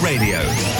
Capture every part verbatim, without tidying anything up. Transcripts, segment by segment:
Radio.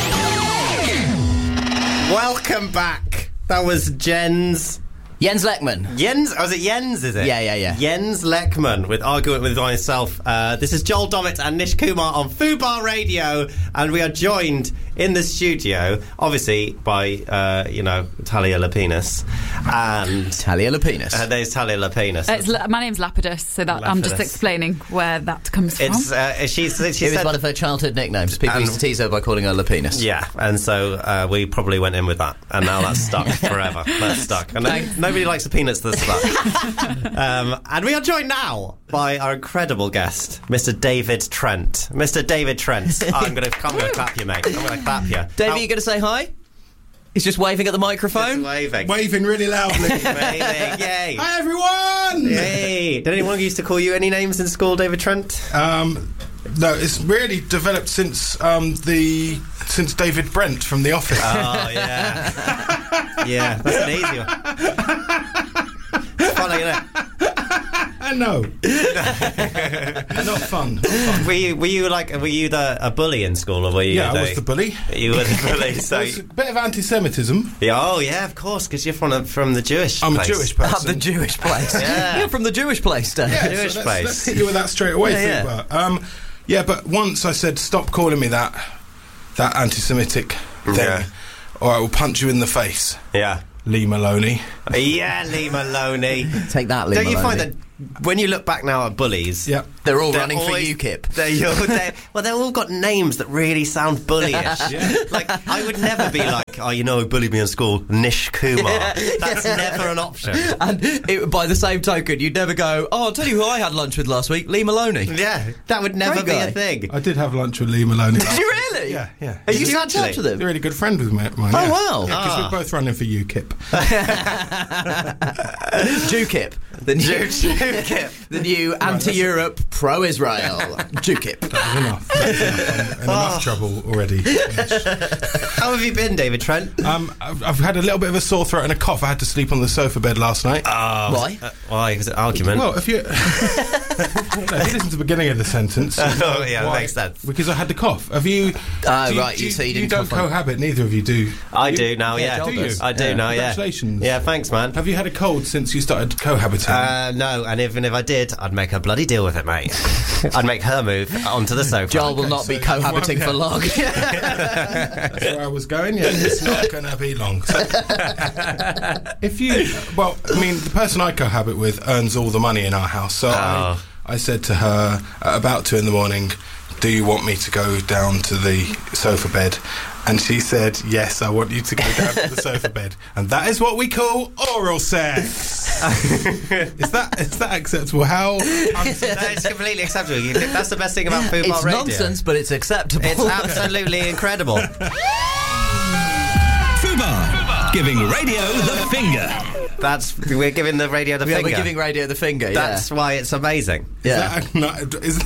Welcome back. That was Jens... Jens Lekman. Jens, oh, is it Jens, is it? Yeah, yeah, yeah. Jens Lekman with Arguing With Myself. Uh, this is Joel Dommett and Nish Kumar on Fubar Radio, and we are joined in the studio, obviously, by, uh, you know, Talia Lapinus. And... Talia Lapinus. Uh, there's Talia Lapinus. Uh, it's, my name's Lapidus, so that I'm just Lapidus. explaining where that comes from. It's, uh, she's, she it said... was one of her childhood nicknames. People And- used to tease her by calling her Lapinus. Yeah, and so uh, we probably went in with that, and now that's stuck forever. That's stuck. And no, nobody likes the peanuts that's stuck. um, and we are joined now by our incredible guest, Mister David Trent. Mister David Trent. Oh, I'm going to I'm gonna clap you, mate. I'm going to clap you. Dave, How- are you going to say hi? He's just waving at the microphone. Just waving. Waving really loudly. Waving, yay. Hi, everyone! Yay. Did anyone used to call you any names in school, David Trent? Um, no, it's really developed since um, the since David Brent from The Office. Oh, yeah. Yeah, that's an easy one. It's funny, isn't it? I know. Not fun. Not fun. Were you, were you like, were you the, a bully in school, or were you Yeah, the... I was the bully. You were the bully, so... There was a bit of anti-Semitism. Yeah, oh, yeah, of course, because you're from, a, from the Jewish I'm place. a Jewish Ah, person. the Jewish place. Yeah. You're from the Jewish place, Dave. Yeah, Jewish so let's, place. let's hit you with that straight away, Yeah, Fubar. Um, yeah, but once I said, stop calling me that, that anti-Semitic thing, Yeah. or I will punch you in the face. Yeah. Lee Maloney. Yeah, Lee Maloney. Take that, Lee Don't you Maloney. find that when you look back now at bullies... Yeah. They're all They're running always- for UKIP. They're, all- they're, well, they've all got names that really sound bullyish. Yeah. Like, I would never be like, oh, you know who bullied me in school? Nish Kumar. That's never an option. And it, by the same token, you'd never go, oh, I'll tell you who I had lunch with last week, Lee Maloney. Yeah, that would never Great be guy. a thing. I did have lunch with Lee Maloney. Did you really? Yeah, yeah. Are you Did you still in touch actually? with He's a him? really good friend with mine. Oh, yeah. wow. Yeah, because Ah. we're both running for UKIP. JUKIP. The new, UKIP. the new anti-Europe, pro-Israel. JUKIP. That's enough. That's enough. I'm in enough trouble already. Yes. How have you been, David Trent? Um, I've, I've had a little bit of a sore throat and a cough. I had to sleep on the sofa bed last night. Oh, Why? Uh, why? Was it argument? Well, if you, no, if you listen to the beginning of the sentence, you Oh, know yeah, that why- makes sense. Because I had the cough. Have you? Ah, do you right, Do you- so you didn't don't cough on- cohabit. Neither of you do. I You- do now, yeah. Joel Do you? does. I do Yeah. now, yeah. Congratulations. Yeah, thanks, man. Have you had a cold since you started cohabiting? Uh, no, and even if I did, I'd make a bloody deal with it, mate. I'd make her move onto the sofa. Joel will not so be cohabiting you for won't- long. That's where I was going. Yeah, it's not going to be long. So, if you, well, I mean, the person I cohabit with earns all the money in our house. So I, Oh. I said to her at about two in the morning, "Do you want me to go down to the sofa bed?" And she said, "Yes, I want you to go down to the sofa bed." And that is what we call oral sex. is that is that acceptable? How? That is completely acceptable. You think that's the best thing about Fubar It's Radio. nonsense, but it's acceptable. It's absolutely incredible. Fubar, giving radio the finger. That's we're giving the radio the Yeah, finger. we're giving radio the finger, That's why it's amazing. yeah. Is that, not, is,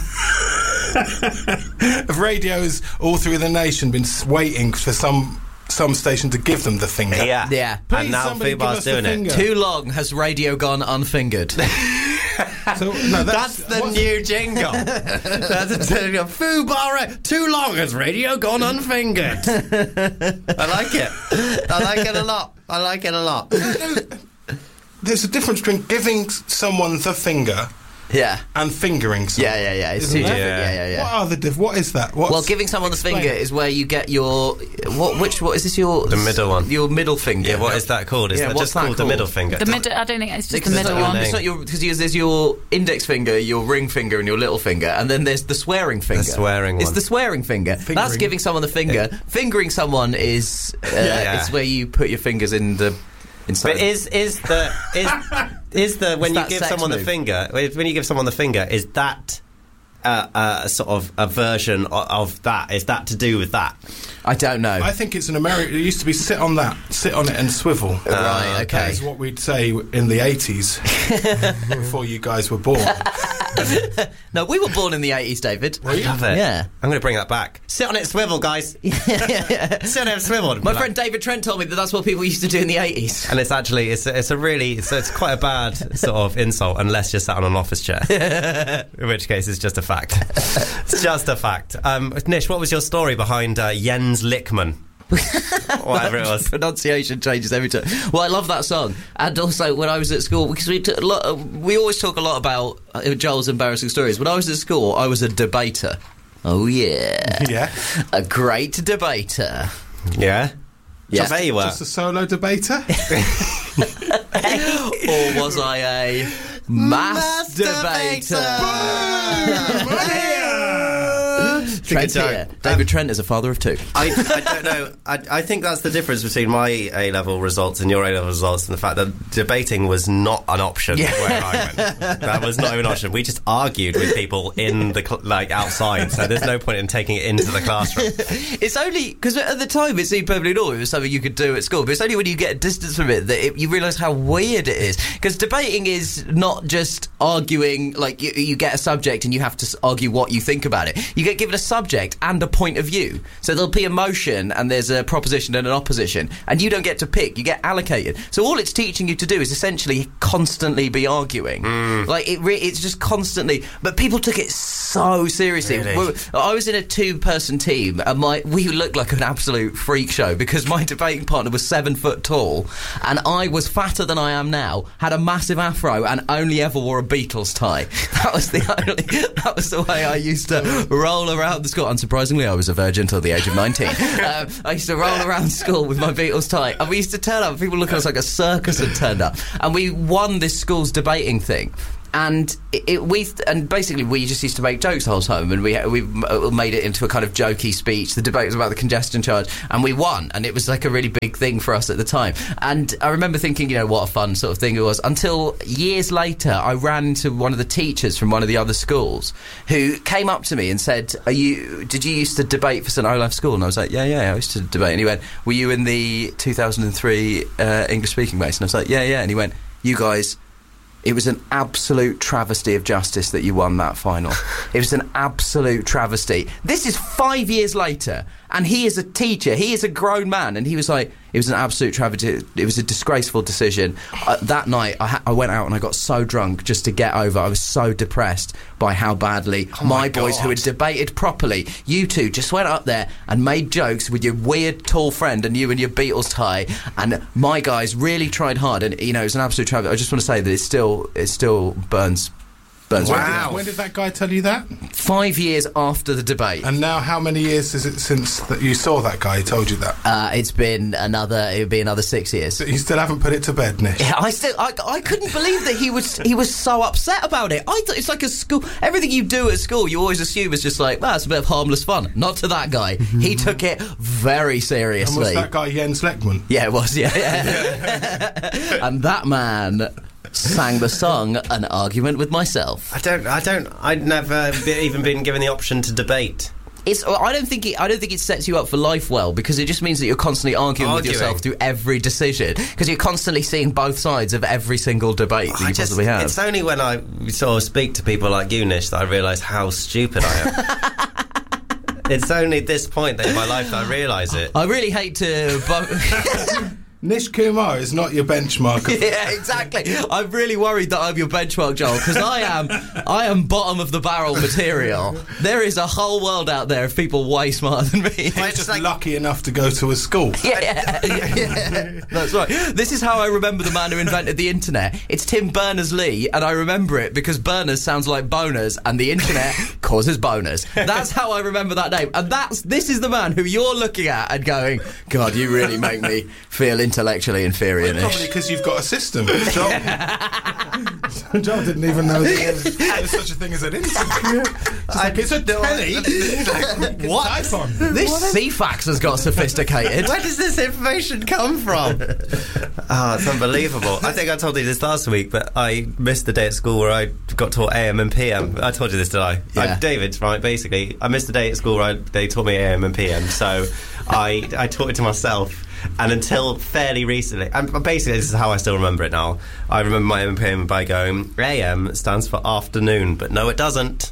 have radios all through the nation been s- waiting for some some station to give them the finger? Yeah, Yeah. Please, and now somebody give Fubar's us the doing it. finger. Too long has radio gone unfingered. So, no, That's that's, the what's- new jingle. That's a jingle. Fubar. Too long has radio gone unfingered. I like it. I like it a lot. I like it a lot. There's a difference between giving s- someone the finger yeah. and fingering someone. Yeah, yeah, yeah. It's Isn't too it? different. Yeah, yeah, yeah. What are the diff- What is that? What's, Well, giving someone the explain finger it. is where you get your what? Which what is this? Your The middle one. Your middle finger. Yeah, what is that called? Is Yeah, that what's just that called the called? middle finger? The middle, I don't think it's just Because the it's middle not your- one. It's not your because there's your index finger, your ring finger, and your little finger, and then there's the swearing finger. swearing It's one. the swearing finger. That's Fingering. giving someone the finger. Fingering someone is uh, Yeah. it's where you put your fingers in the inside. But is is the is is the when It's you that give sex someone move. the finger when you give someone the finger is that uh, uh, sort of a version of, of that? Is that to do with that? I don't know. I think it's an American. It used to be sit on that, sit on it and swivel. right. That Okay. is what we'd say in the eighties before you guys were born. No, we were born in the eighties, David. I love it. Yeah. I'm going to bring that back. Sit on it, swivel, guys. Sit on it, swivel. My friend David Trent told me that that's what people used to do in the eighties. And it's actually, it's a, it's a really, it's, it's quite a bad sort of insult unless you're sat on an office chair. In which case, it's just a fact. It's just a fact. Um, Nish, what was your story behind uh, Jens Lickman? Whatever it was. Pronunciation changes every time. Well, I love that song, and also when I was at school, because we took a lot of, we always talk a lot about uh, Joel's embarrassing stories. When I was at school, I was a debater. Oh yeah, Yeah. a great debater. Yeah? Yeah. So there you were. Just a solo debater? Or was I a mass debater? Trent Good here. David Trent is a father of two. I, I don't know. I, I think that's the difference between my A-level results and your A-level results, and the fact that debating was not an option Yeah. where I went. That was not even an option. We just argued with people in the cl- like outside, so there's no point in taking it into the classroom. It's only because at the time it seemed perfectly normal. It was something you could do at school, but it's only when you get a distance from it that it, you realise how weird it is. Because debating is not just arguing, like you, you get a subject and you have to s- argue what you think about it. You get given a subject and a point of view. So there'll be a motion and there's a proposition and an opposition, and you don't get to pick. You get allocated. So all it's teaching you to do is essentially constantly be arguing. Mm. Like it, re- it's just constantly. But people took it so seriously. Really? We- I was in a two-person team, and my we looked like an absolute freak show because my debating partner was seven foot tall, and I was fatter than I am now, had a massive afro, and only ever wore a Beatles tie. That was the only. That was the way I used to roll around the school. Unsurprisingly, I was a virgin until the age of nineteen. um, I used to roll around school with my Beatles tie, and we used to turn up. People look at us like a circus had turned up, and we won this school's debating thing. And it, it, we and basically we just used to make jokes the whole time, and we we made it into a kind of jokey speech. The debate was about the congestion charge, and we won, and it was like a really big thing for us at the time. And I remember thinking, you know, what a fun sort of thing it was. Until years later, I ran into one of the teachers from one of the other schools who came up to me and said, "Are you? Did you used to debate for St Olaf School?" And I was like, "Yeah, yeah, I used to debate." And he went, "Were you in the two thousand three uh, English speaking race?" And I was like, "Yeah, yeah." And he went, "You guys." It was an absolute travesty of justice that you won that final. It was an absolute travesty. This is five years later, and he is a teacher. He is a grown man, and he was like, it was an absolute travesty. It was a disgraceful decision. Uh, that night, I, ha- I went out and I got so drunk just to get over. I was so depressed by how badly Oh my, my boys, God. who had debated properly, you two just went up there and made jokes with your weird tall friend and you and your Beatles tie, and my guys really tried hard, and you know it was an absolute travesty. I just want to say that it still it still burns burns. When, Wow. did, when did that guy tell you that? Five years after the debate. And now how many years is it since that you saw that guy who told you that? Uh, it's been another. It would be another six years. You still haven't put it to bed, Nish? Yeah, I still, I, I couldn't believe that he was, he was so upset about it. I thought it's like a school. Everything you do at school, you always assume is just like, well, it's a bit of harmless fun. Not to that guy. He took it very And seriously. was that guy Jens Leckman? Yeah, it was. Yeah, yeah. And that man sang the song "An Argument with Myself." I don't, I don't, I'd never be, even been given the option to debate. It's. I don't think it. I don't think it sets you up for life well, because it just means that you're constantly arguing, Arguing. with yourself through every decision, because you're constantly seeing both sides of every single debate that I you just, possibly have. it's only when I sort of speak to people like you, Nish, that I realise how stupid I am. It's only at this point in my life that I realise it. I really hate to. Bo- Nish Kumar is not your benchmark. Of Yeah, exactly. I'm really worried that I'm your benchmark, Joel, because I am, I am bottom of the barrel material. There is a whole world out there of people way smarter than me. He's It's just like- lucky enough to go to a school. Yeah, yeah, that's right. This is how I remember the man who invented the internet. It's Tim Berners-Lee, and I remember it because burners sounds like boners, and the internet causes boners. That's how I remember that name. And that's this is the man who you're looking at and going, God, you really make me feel intellectually inferior. Probably Nish. because you've got a system. Joel, Joel didn't even know that there's, there's such a thing as an internet. It's like, it's a telly. What? Type on. This C FAX has got sophisticated. Where does this information come from? Ah, it's unbelievable. I think I told you this last week, but I missed the day at school where I got taught A M and P M. I told you this, did I? Yeah. I David, right, basically, I missed the day at school where I, they taught me A M and P M, so I, I taught it to myself. And until fairly recently, and basically this is how I still remember it now. I remember my A M and P M by going, um, A M stands for afternoon, but no, it doesn't.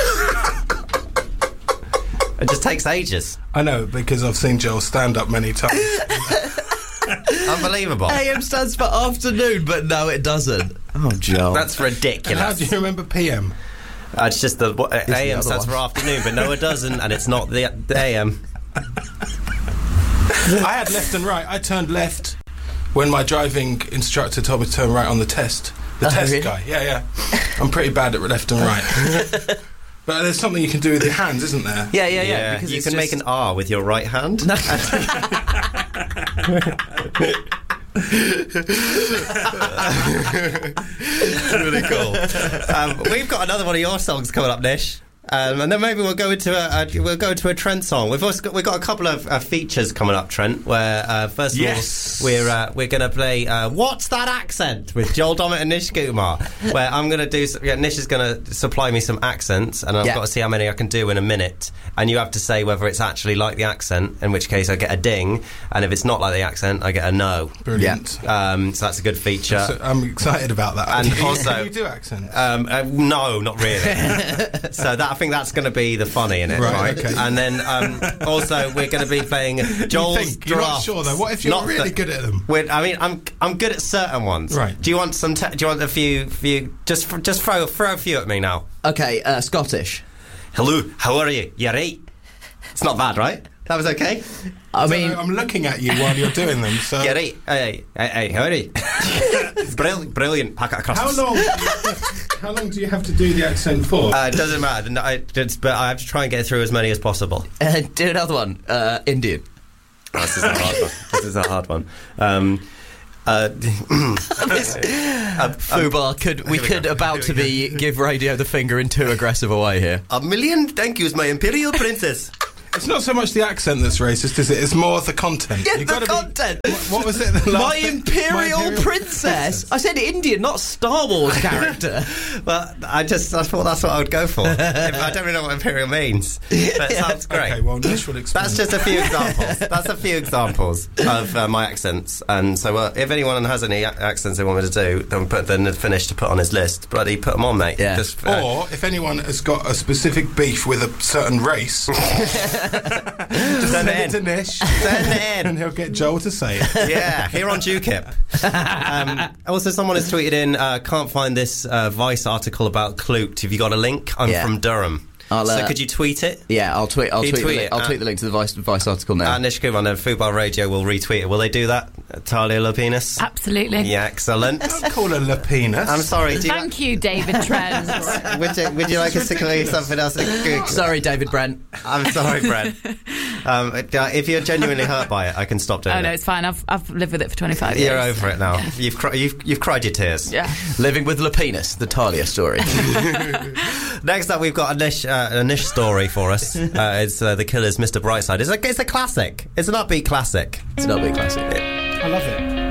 It just takes ages. I know, because I've seen Joel stand up many times. Unbelievable. A M stands for afternoon, but no, it doesn't. Oh, Joel. That's ridiculous. How do you remember P M? Uh, it's just the uh, the A M other stands one. for afternoon, but no, it doesn't, and it's not the, the A M. I had left and right. I turned left when my driving instructor told me to turn right on the test. The Oh, test really? guy. Yeah, yeah. I'm pretty bad at left and right. But there's something you can do with your hands, isn't there? Yeah, yeah, yeah. because you it's can just- make an R with your right hand. Really cool. Um, we've got another one of your songs coming up, Nish. Um, and then maybe we'll go into a, a we'll go into a Trent song. We've also got, we've got a couple of uh, features coming up, Trent. Where uh, first of Yes. all we're uh, we're going to play uh, What's That Accent with Joel Dommett and Nish Kumar. Where I'm going to do some, yeah, Nish is going to supply me some accents, and I've Yeah. got to see how many I can do in a minute. And you have to say whether it's actually like the accent, in which case I get a ding, and if it's not like the accent, I get a no. Brilliant. Um, so that's a good feature. So I'm excited about that. And Can you- also- can you do accents? Um, uh, no, not really. So that I think that's going to be the funny in it, right? Right, okay. And then um, also we're going to be playing Joel's you think, you're not draft. sure though. What if you're Not really the- good at them? We're- I mean, I'm I'm good at certain ones. Right. Do you want some? Te- do you want a few? Few? Just f- just throw throw a few at me now. Okay, uh, Scottish. Hello, how are you? You right? It's not bad, right? That was okay. I So mean, I'm looking at you while you're doing them. So You right? Hey, hey, hey, how are you? brilliant, brilliant. Packet across. how long? How long do you have to do the accent for? Uh, it doesn't matter. No, I, it's, but I have to try and get through as many as possible. uh, do another one. Uh, Indian. Oh, this is a hard one. This is a hard one. Um, uh, Fubar, could we Here we could go. about to Here we be give radio the finger in too aggressive a way here. a million thank yous, my imperial princess. It's not so much the accent that's racist, is it? It's more the content. Yeah, You've the gotta be- content. what was it? The last My bit? imperial, My Imperial princess. I said Indian, not Star Wars character. Well, I just I thought that's what I would go for. If- I don't really know what imperial means, but it sounds great. Okay, well, Nish will explain. That's just a few examples. That's a few examples of uh, my accents. And so, uh, if anyone has any a- accents they want me to do, then put then finish to put on his list. Bloody put them on, mate. Yeah. Just, uh, Or if anyone has got a specific beef with a certain race, just Send send it it to in. Nish, Send it in. and he'll get Joel to say it. Yeah, here on UKIP. Um, also, someone has tweeted in, uh, can't find this uh, Vice article about Clute. Have you got a link? I'm Yeah. from Durham. I'll, so uh, could you tweet it? Yeah, I'll tweet. I'll You tweet. tweet the, li- it, I'll uh, tweet the link to the Vice, Vice article now. And Nish Kumar and Fubar Radio will retweet it. Will they do that? Talia Lapinus? Absolutely. Yeah, excellent. Don't call her Lapinus. I'm sorry. Do you Thank you, David Trent. would, you, would you like us to call you something else? Sorry, David Brent. I'm sorry, Brent. Um, uh, if you're genuinely hurt by it, I can stop doing Oh no, it. it's fine. I've I've lived with it for twenty-five years. You're over it now. You've, cri- you've you've cried your tears. Yeah. Living with Lapinus, the Talia story. Next up, we've got a Nish, uh, a Nish story for us. Uh, it's uh, The Killers' Mister Brightside. It's a, it's a classic. It's an upbeat classic. It's not a big classic. I love it.